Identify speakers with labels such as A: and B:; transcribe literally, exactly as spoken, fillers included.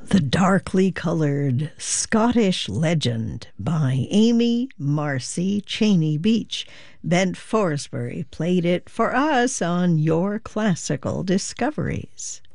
A: The Darkly Colored Scottish Legend by Amy Marcy Cheney Beach. Ben Forsberry played it for us on Your Classical Discoveries.